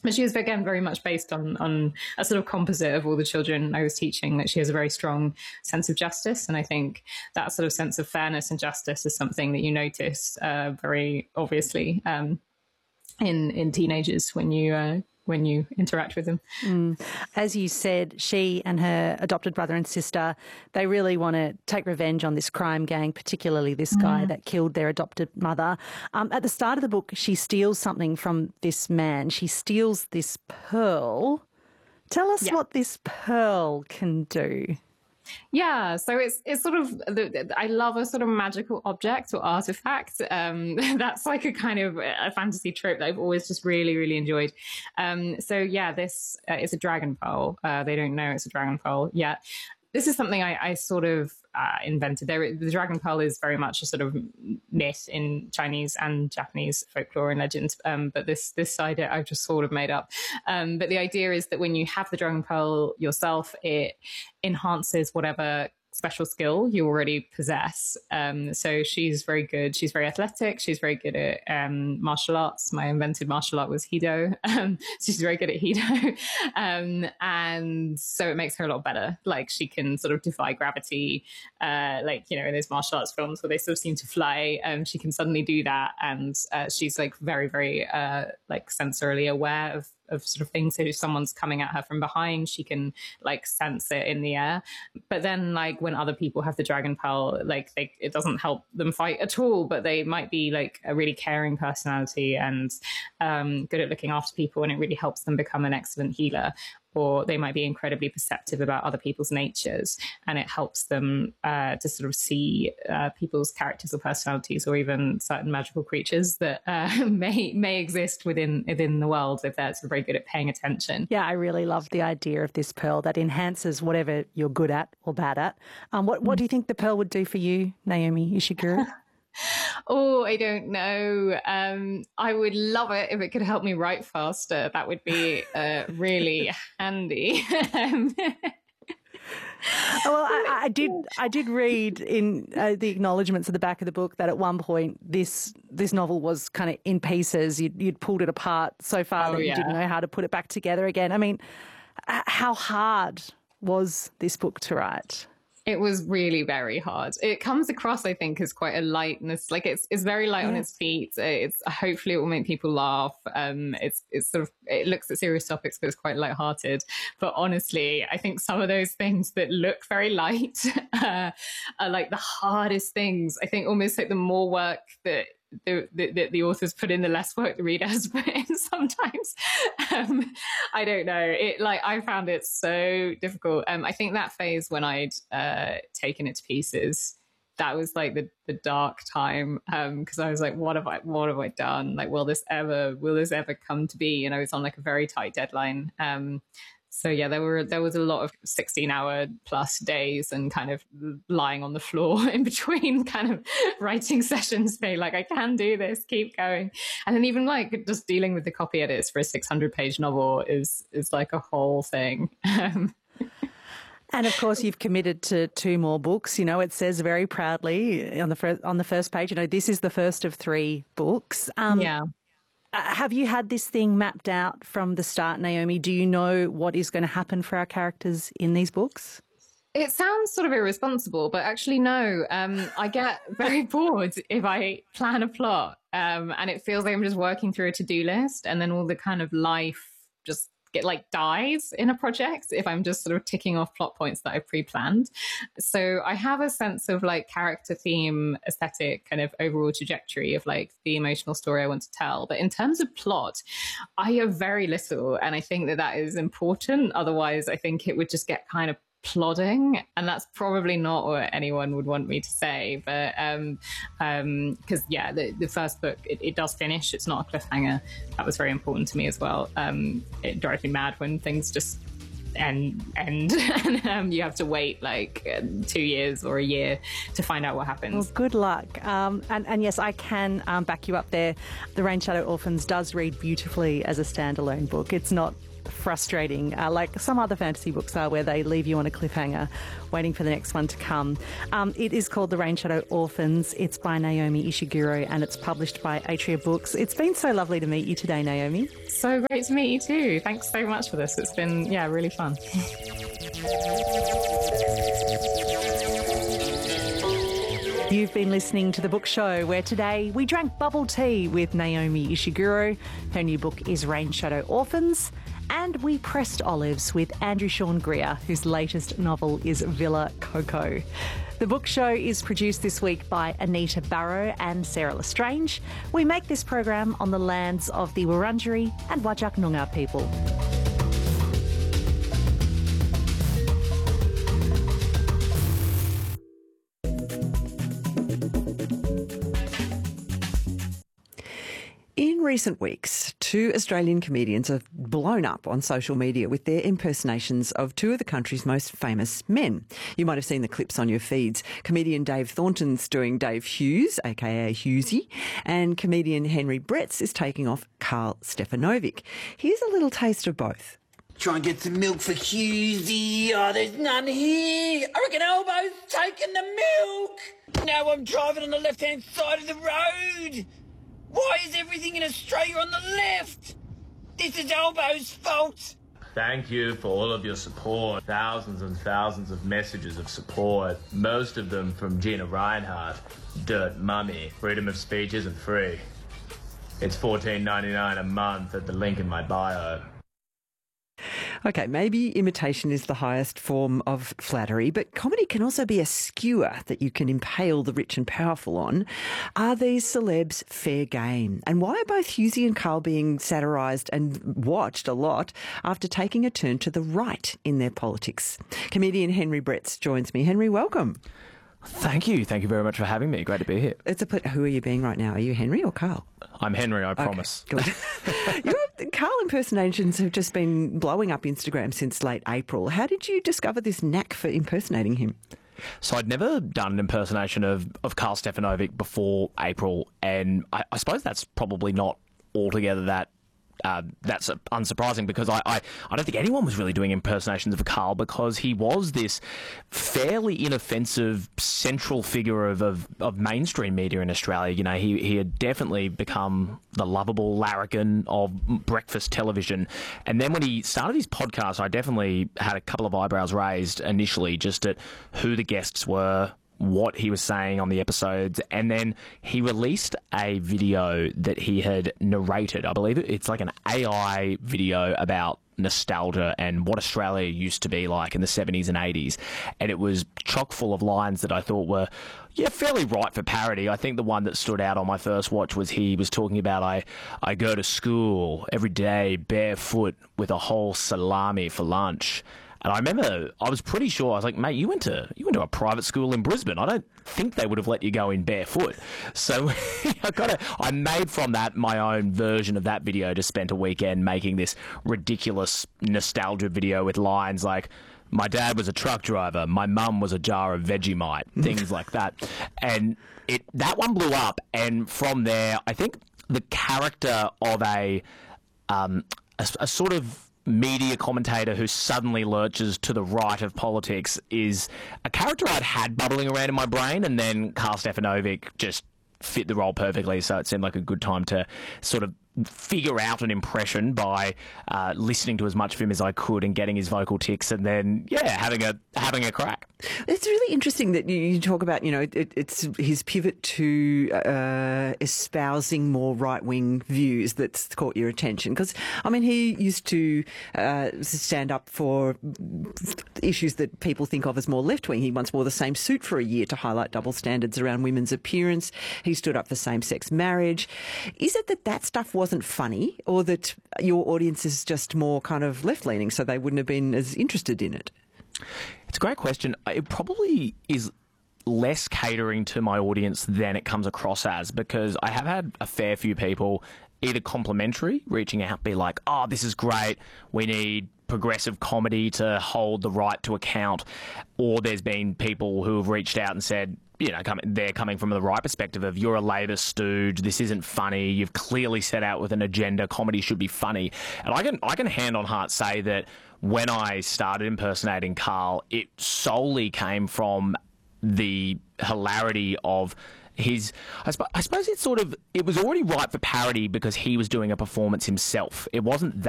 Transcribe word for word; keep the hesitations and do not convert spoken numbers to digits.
But she was, again, very much based on, on a sort of composite of all the children I was teaching, that she has a very strong sense of justice. And I think that sort of sense of fairness and justice is something that you notice uh, very obviously um, in, in teenagers when you uh, when you interact with them. Mm. As you said, she and her adopted brother and sister, they really want to take revenge on this crime gang, particularly this guy mm. that killed their adopted mother. Um, at the start of the book, she steals something from this man. She steals this pearl. Tell us yeah. what this pearl can do. Yeah, so it's it's sort of, I love a sort of magical object or artifact. Um, that's like a kind of a fantasy trope that I've always just really, really enjoyed. Um, so yeah, this uh, is a dragon pearl. Uh, they don't know it's a dragon pearl yet. This is something I, I sort of uh, invented. There, the dragon pearl is very much a sort of myth in Chinese and Japanese folklore and legends. Um, but this this side I've just sort of made up. Um, but the idea is that when you have the dragon pearl yourself, it enhances whatever special skill you already possess. Um, so she's very good. She's very athletic. She's very good at um, martial arts. My invented martial art was Hido. Um, so she's very good at Hido. um, and so it makes her a lot better. Like she can sort of defy gravity. Uh, like, you know, in those martial arts films where they sort of seem to fly, um, she can suddenly do that. And uh, she's like very, very uh, like sensorily aware of of sort of things. So if someone's coming at her from behind, she can like sense it in the air. But then like when other people have the dragon pearl, like they, it doesn't help them fight at all, but they might be like a really caring personality and um, good at looking after people, and it really helps them become an excellent healer. Or they might be incredibly perceptive about other people's natures, and it helps them uh, to sort of see uh, people's characters or personalities, or even certain magical creatures that uh, may may exist within within the world if they're sort of very good at paying attention. Yeah, I really love the idea of this pearl that enhances whatever you're good at or bad at. Um, what what do you think the pearl would do for you, Naomi Ishiguro? Oh, I don't know. Um, I would love it if it could help me write faster. That would be uh, really handy. um, well, I, I did. I did read in uh, the acknowledgements at the back of the book that at one point this this novel was kind of in pieces. You'd, you'd pulled it apart so far oh, that you yeah. didn't know how to put it back together again. I mean, how hard was this book to write? It was really very hard. It comes across, I think, as quite a lightness. Like it's it's very light yeah. on its feet. It's hopefully it will make people laugh. Um, it's it's sort of it looks at serious topics, but it's quite lighthearted. But honestly, I think some of those things that look very light uh, are like the hardest things. I think almost like the more work that the, the, the authors put in, the less work the reader has put in sometimes. Um, I don't know. It like I found it so difficult. Um, I think that phase when I'd uh, taken it to pieces, that was like the, the dark time because um, I was like, what have I what have I done? Like, will this ever will this ever come to be? And I was on like a very tight deadline. Um, So yeah, there were there was a lot of sixteen hour plus days and kind of lying on the floor in between kind of writing sessions, being like, I can do this, keep going. And then even like just dealing with the copy edits for a six hundred page novel is is like a whole thing. Um, And of course, you've committed to two more books. You know, it says very proudly on the first, on the first page, you know, this is the first of three books. Um, yeah. Uh, have you had this thing mapped out from the start, Naomi? Do you know what is going to happen for our characters in these books? It sounds sort of irresponsible, but actually, no. Um, I get very bored if I plan a plot um, and it feels like I'm just working through a to-do list, and then all the kind of life just get like dies in a project if I'm just sort of ticking off plot points that I've pre-planned. So I have a sense of like character, theme, aesthetic, kind of overall trajectory of like the emotional story I want to tell. But in terms of plot, I have very little, and I think that that is important. Otherwise, I think it would just get kind of plodding, and that's probably not what anyone would want me to say. But um um because yeah the, the first book, it, it does finish. It's not a cliffhanger. That was very important to me as well. Um it drives me mad when things just end end and um, you have to wait like uh, two years or a year to find out what happens. Well, good luck. Um and, and yes, I can um, back you up there. The Rain Shadow Orphans does read beautifully as a standalone book. It's not frustrating, uh, like some other fantasy books are, where they leave you on a cliffhanger, waiting for the next one to come. Um, it is called The Rain Shadow Orphans. It's by Naomi Ishiguro and it's published by Atria Books. It's been so lovely to meet you today, Naomi. So great to meet you too. Thanks so much for this. It's been, yeah, really fun. You've been listening to The Book Show, where today we drank bubble tea with Naomi Ishiguro. Her new book is Rain Shadow Orphans. And we pressed olives with Andrew Sean Greer, whose latest novel is Villa Coco. The Book Show is produced this week by Anita Barrow and Sarah Lestrange. We make this program on the lands of the Wurundjeri and Whadjuk Noongar people. In recent weeks, two Australian comedians have blown up on social media with their impersonations of two of the country's most famous men. You might have seen the clips on your feeds. Comedian Dave Thornton's doing Dave Hughes, aka Hughesy, and comedian Henry Bretts is taking off Carl Stefanovic. Here's a little taste of both. Try and get some milk for Hughesy. Oh, there's none here. I reckon Elbo's taking the milk. Now I'm driving on the left-hand side of the road. Why is everything in Australia on the left? This is Elbo's fault. Thank you for all of your support. Thousands and thousands of messages of support. Most of them from Gina Reinhardt. Dirt Mummy. Freedom of speech isn't free. It's fourteen ninety-nine a month at the link in my bio. Okay, maybe imitation is the highest form of flattery, but comedy can also be a skewer that you can impale the rich and powerful on. Are these celebs fair game? And why are both Hughesy and Carl being satirised and watched a lot after taking a turn to the right in their politics? Comedian Henry Bretts joins me. Henry, welcome. Thank you. Thank you very much for having me. Great to be here. It's a put. Who are you being right now? Are you Henry or Carl? I'm Henry, I promise. Okay, good. Your Carl impersonations have just been blowing up Instagram since late April. How did you discover this knack for impersonating him? So I'd never done an impersonation of, of Carl Stefanovic before April, and I, I suppose that's probably not altogether that Uh, that's unsurprising because I, I, I don't think anyone was really doing impersonations of Carl because he was this fairly inoffensive central figure of, of, of mainstream media in Australia. You know, he, he had definitely become the lovable larrikin of breakfast television. And then when he started his podcast, I definitely had a couple of eyebrows raised initially just at who the guests were, what he was saying on the episodes, and then he released a video that he had narrated. I believe it's like an A I video about nostalgia and what Australia used to be like in the seventies and eighties, and it was chock full of lines that I thought were yeah fairly ripe for parody. I think the one that stood out on my first watch was he was talking about I I go to school every day barefoot with a whole salami for lunch. And I remember I was pretty sure, I was like, mate, you went to you went to a private school in Brisbane. I don't think they would have let you go in barefoot. So I got I made from that my own version of that video. Just spent a weekend making this ridiculous nostalgia video with lines like, my dad was a truck driver, my mum was a jar of Vegemite, things like that. And it that one blew up. And from there, I think the character of a um, a, a sort of media commentator who suddenly lurches to the right of politics is a character I'd had bubbling around in my brain, and then Carl Stefanovic just fit the role perfectly, so it seemed like a good time to sort of figure out an impression by uh, listening to as much of him as I could and getting his vocal tics, and then yeah having a having a crack. It's really interesting that you, you talk about, you know, it, it's his pivot to uh, espousing more right-wing views that's caught your attention. Because, I mean, he used to uh, stand up for issues that people think of as more left-wing. He once wore the same suit for a year to highlight double standards around women's appearance. He stood up for same-sex marriage. Is it that that stuff wasn't funny, or that your audience is just more kind of left-leaning, so they wouldn't have been as interested in it? It's a great question. It probably is less catering to my audience than it comes across as, because I have had a fair few people either complimentary, reaching out, be like, oh, this is great, we need progressive comedy to hold the right to account, or there's been people who have reached out and said, you know, coming, they're coming from the right perspective of you're a Labor stooge, this isn't funny, you've clearly set out with an agenda, comedy should be funny. And I can I can hand on heart say that when I started impersonating Carl, it solely came from the hilarity of his, I, sp- I suppose it's sort of, it was already ripe for parody because he was doing a performance himself. It wasn't that